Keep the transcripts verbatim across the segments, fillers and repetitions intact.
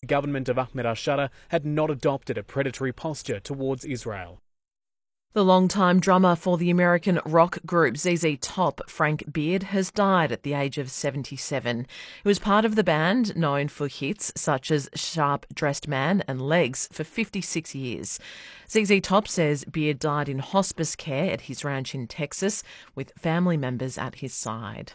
government of Ahmed al-Shara had not adopted a predatory posture towards Israel. The longtime drummer for the American rock group Z Z Top, Frank Beard, has died at the age of seventy-seven. He was part of the band, known for hits such as Sharp Dressed Man and Legs, for fifty-six years. Z Z Top says Beard died in hospice care at his ranch in Texas, with family members at his side.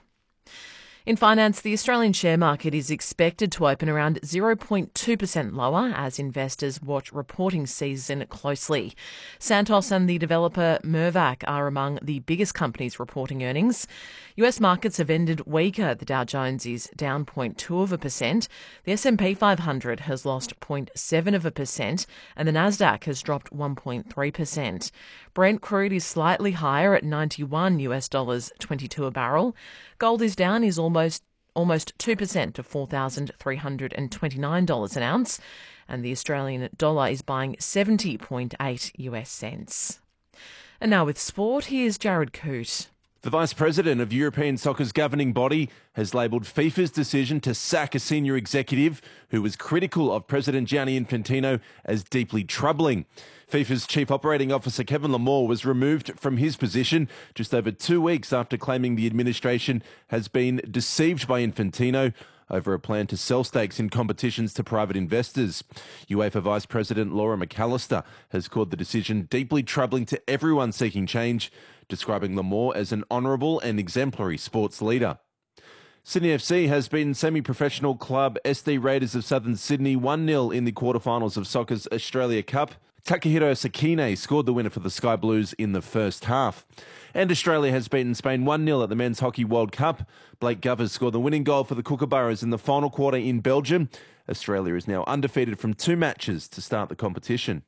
In finance, the Australian share market is expected to open around zero point two percent lower as investors watch reporting season closely. Santos and the developer Mirvac are among the biggest companies reporting earnings. U S markets have ended weaker. The Dow Jones is down zero point two of a percent. The S and P five hundred has lost zero point seven of a percent, and the Nasdaq has dropped one point three percent. Brent crude is slightly higher at ninety-one U S dollars twenty-two a barrel. Gold is down is almost almost two percent to four thousand three hundred twenty-nine dollars an ounce, and the Australian dollar is buying seventy point eight U S cents. And now with sport, here's Jared Coote. The Vice President of European Soccer's governing body has labelled FIFA's decision to sack a senior executive who was critical of President Gianni Infantino as deeply troubling. FIFA's Chief Operating Officer Kevin Lamore was removed from his position just over two weeks after claiming the administration has been deceived by Infantino over a plan to sell stakes in competitions to private investors. UEFA Vice President Laura McAllister has called the decision deeply troubling to everyone seeking change, describing Lamore as an honourable and exemplary sports leader. Sydney F C has beaten semi-professional club S D Raiders of Southern Sydney one nil in the quarterfinals of Soccer's Australia Cup. Takahiro Sakine scored the winner for the Sky Blues in the first half. And Australia has beaten Spain one nil at the Men's Hockey World Cup. Blake Govers scored the winning goal for the Kookaburras in the final quarter in Belgium. Australia is now undefeated from two matches to start the competition.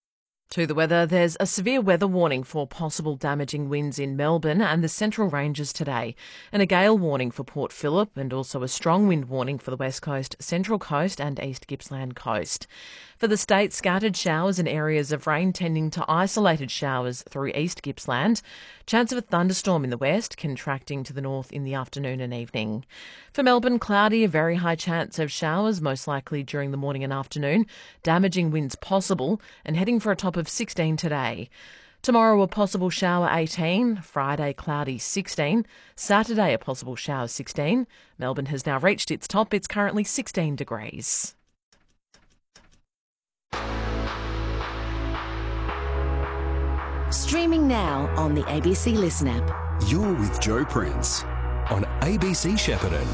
To the weather, there's a severe weather warning for possible damaging winds in Melbourne and the Central Ranges today, and a gale warning for Port Phillip, and also a strong wind warning for the West Coast, Central Coast and East Gippsland Coast. For the state, scattered showers and areas of rain tending to isolated showers through East Gippsland. Chance of a thunderstorm in the west, contracting to the north in the afternoon and evening. For Melbourne, cloudy, a very high chance of showers, most likely during the morning and afternoon. Damaging winds possible, and heading for a top of sixteen today. Tomorrow, a possible shower eighteen. Friday, cloudy sixteen. Saturday, a possible shower sixteen. Melbourne has now reached its top. It's currently sixteen degrees. Streaming now on the A B C Listen app. You're with Joe Prince on A B C Shepparton.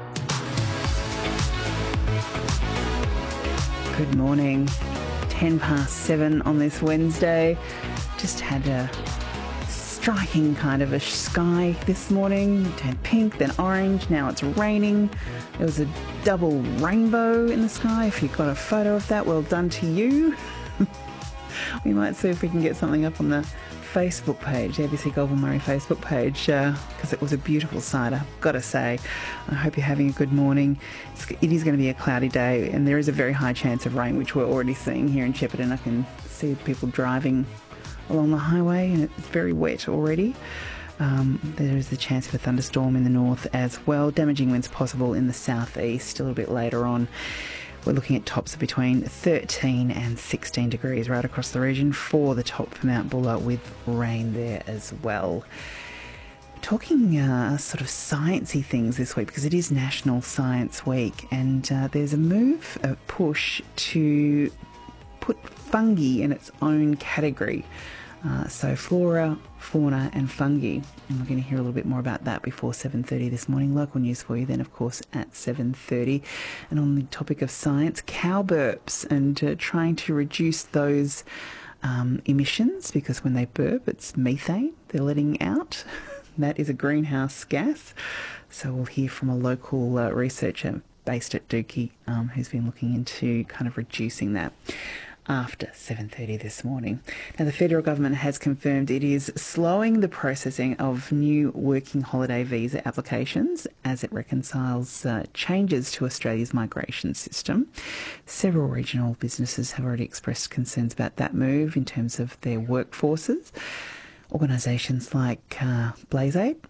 Good morning. ten past seven on this Wednesday. Just had a striking kind of a sky this morning. It turned pink, then orange. Now it's raining. There was a double rainbow in the sky. If you've got a photo of that, well done to you. We might see if we can get something up on the Facebook page, the A B C Goulburn Murray Facebook page, because uh, it was a beautiful sight, I've got to say. I hope you're having a good morning. It's, it is going to be a cloudy day, and there is a very high chance of rain, which we're already seeing here in Shepparton. I can see people driving along the highway, and it's very wet already. Um, there is the chance of a thunderstorm in the north as well. Damaging winds possible in the southeast a little bit later on. We're looking at tops of between thirteen and sixteen degrees right across the region for the top for Mount Buller, with rain there as well. Talking uh, sort of sciencey things this week, because it is National Science Week, and uh, there's a move, a push to put fungi in its own category. Uh, so flora, fauna and fungi. And we're going to hear a little bit more about that before seven thirty this morning. Local news for you then, of course, at seven thirty. And on the topic of science, cow burps, and uh, trying to reduce those um, emissions, because when they burp, it's methane they're letting out. That is a greenhouse gas. So we'll hear from a local uh, researcher based at Dookie um, who's been looking into kind of reducing that after seven thirty this morning. Now, the federal government has confirmed it is slowing the processing of new working holiday visa applications as it reconciles uh, changes to Australia's migration system. Several regional businesses have already expressed concerns about that move in terms of their workforces. Organisations like uh, BlazeAid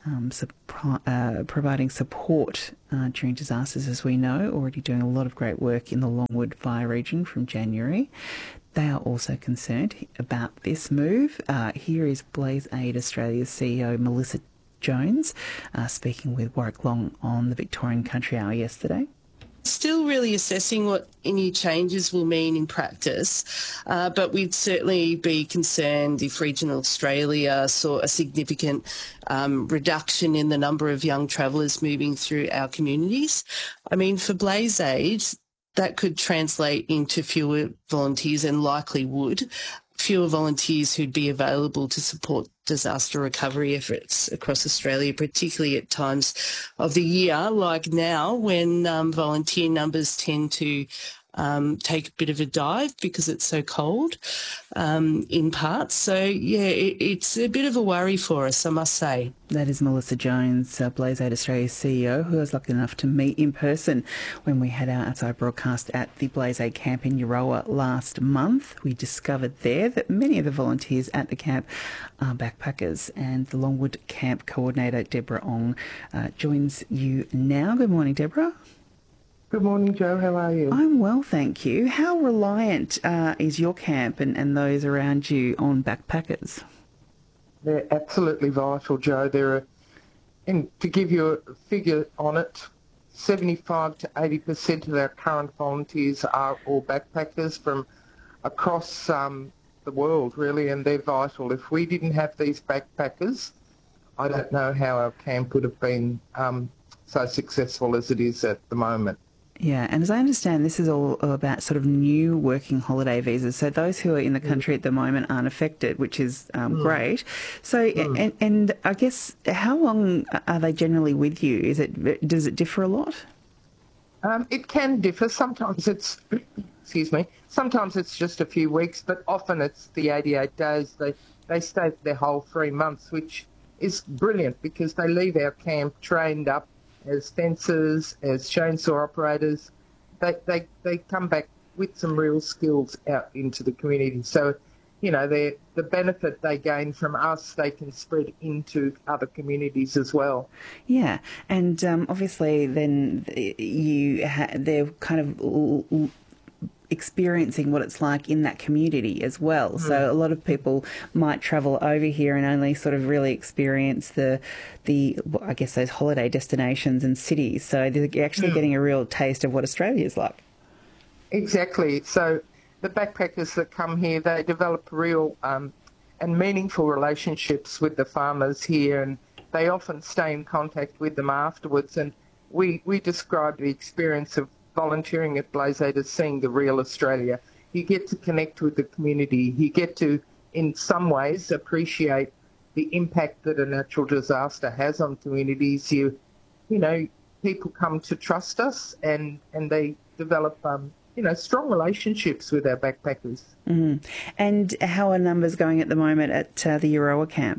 um, supri- uh, providing support uh, during disasters, as we know, already doing a lot of great work in the Longwood Fire region from January. They are also concerned about this move. Uh, here is Blaze Aid Australia's C E O, Melissa Jones, uh, speaking with Warwick Long on the Victorian Country Hour yesterday. Still really assessing what any changes will mean in practice, uh, but we'd certainly be concerned if regional Australia saw a significant um, reduction in the number of young travellers moving through our communities. I mean, for Blaze Aid, that could translate into fewer volunteers, and likely would, fewer volunteers who'd be available to support disaster recovery efforts across Australia, particularly at times of the year like now, when um, volunteer numbers tend to um, take a bit of a dive because it's so cold um, in parts. So, yeah, it, it's a bit of a worry for us, I must say. That is Melissa Jones, uh, Blaze Aid Australia's C E O, who I was lucky enough to meet in person when we had our outside broadcast at the Blaze Aid camp in Euroa last month. We discovered there that many of the volunteers at the camp are backpackers, and the Longwood camp coordinator, Deborah Ong, uh, joins you now. Good morning, Deborah. Good morning, Jo. How are you? I'm well, thank you. How reliant uh, is your camp and, and those around you on backpackers? They're absolutely vital, Jo. They're, a, and to give you a figure on it, seventy-five to eighty percent of our current volunteers are all backpackers from across um, the world, really, and they're vital. If we didn't have these backpackers, I don't know how our camp would have been um, so successful as it is at the moment. Yeah, and as I understand, this is all about sort of new working holiday visas. So those who are in the country at the moment aren't affected, which is um, mm. great. So, mm. and, and I guess, how long are they generally with you? Is it does it differ a lot? Um, it can differ. Sometimes it's, excuse me, sometimes it's just a few weeks, but often it's the eighty-eight days. They they stay for their whole three months, which is brilliant because they leave our camp trained up as fencers, as chainsaw operators. They, they they come back with some real skills out into the community. So, you know, the benefit they gain from us, they can spread into other communities as well. Yeah, and um, obviously then you ha- they're kind of l- l- experiencing what it's like in that community as well. Mm. So a lot of people might travel over here and only sort of really experience the, the I guess, those holiday destinations and cities. So they're actually mm. getting a real taste of what Australia's like. Exactly. So the backpackers that come here, they develop real um, and meaningful relationships with the farmers here, and they often stay in contact with them afterwards. And we, we describe the experience of volunteering at Blaze Aid as seeing the real Australia. You get to connect with the community. You get to, in some ways, appreciate the impact that a natural disaster has on communities. You, you know, people come to trust us, and, and they develop, um, you know, strong relationships with our backpackers. Mm. And how are numbers going at the moment at uh, the Euroa camp?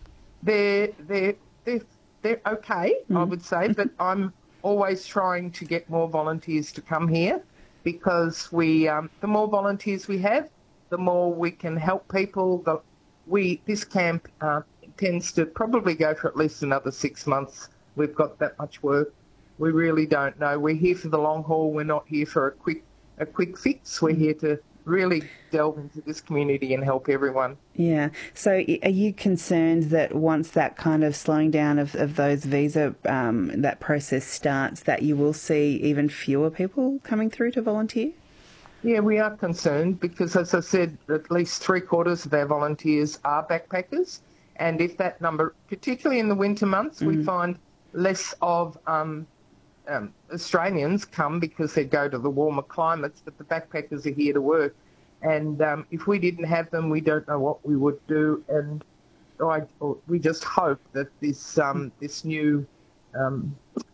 They're they're they're they're okay, mm. I would say, but I'm always trying to get more volunteers to come here, because we um, the more volunteers we have, the more we can help people. The, we this camp uh, tends to probably go for at least another six months. We've got that much work. We really don't know. We're here for the long haul. We're not here for a quick a quick fix. We're here to really delve into this community and help everyone. Yeah. So are you concerned that once that kind of slowing down of, of those visa, um, that process starts, that you will see even fewer people coming through to volunteer? Yeah, we are concerned because, as I said, at least three quarters of our volunteers are backpackers. And if that number, particularly in the winter months, mm. we find less of um, um, Australians come because they go to the warmer climates, but the backpackers are here to work. And um, if we didn't have them, we don't know what we would do. And I, we just hope that this um, this new, um,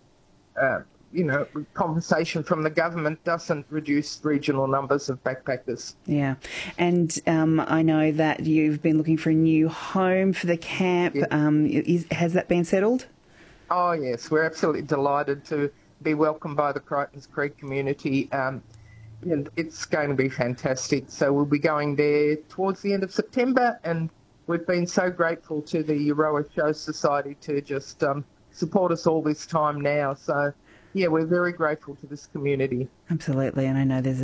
uh, you know, conversation from the government doesn't reduce regional numbers of backpackers. Yeah. And um, I know that you've been looking for a new home for the camp. Yeah. Um, is, has that been settled? Oh, yes. We're absolutely delighted to be welcomed by the Crichtons Creek community. Um, and it's going to be fantastic. So we'll be going there towards the end of September, and we've been so grateful to the Euroa Show Society to just um, support us all this time now. So, yeah, we're very grateful to this community. Absolutely, and I know there's